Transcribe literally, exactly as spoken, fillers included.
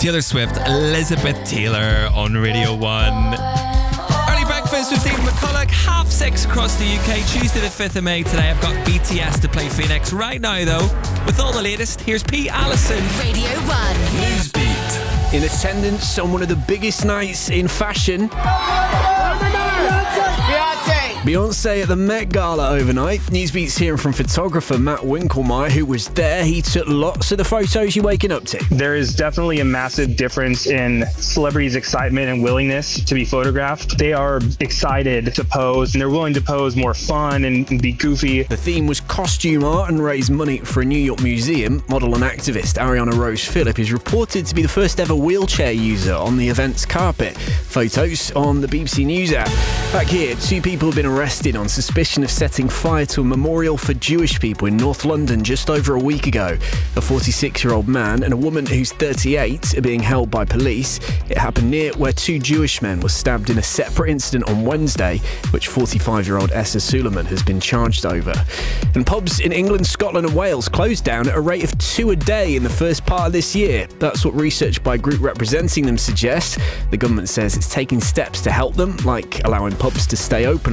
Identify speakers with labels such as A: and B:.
A: Taylor Swift, Elizabeth Taylor on Radio one. Early breakfast with Stephen McCulloch, half six across the U K, Tuesday the fifth of May. Today I've got B T S to play Phoenix. Right now though, with all the latest, here's Pete Allison.
B: Radio one.
C: Newsbeat. In attendance on one of the biggest nights in fashion, Beyonce at the Met Gala overnight. Newsbeat's hearing from photographer Matt Winkelmeyer, who was there. He took lots of the photos. You waking up to?
D: There is definitely a massive difference in celebrities' excitement and willingness to be photographed. They are excited to pose, and they're willing to pose more fun and, and be goofy.
C: The theme was costume art and raised money for a New York museum. Model and activist Ariana Rose Phillip is reported to be the first ever wheelchair user on the event's carpet. Photos on the B B C News app. Back here, two people have been arrested on suspicion of setting fire to a memorial for Jewish people in North London just over a week ago. A forty-six-year-old man and a woman who's thirty-eight are being held by police. It happened near where two Jewish men were stabbed in a separate incident on Wednesday, which forty-five-year-old Essa Suleiman has been charged over. And pubs in England, Scotland and Wales closed down at a rate of two a day in the first part of this year. That's what research by a group representing them suggests. The government says it's taking steps to help them, like allowing pubs to stay open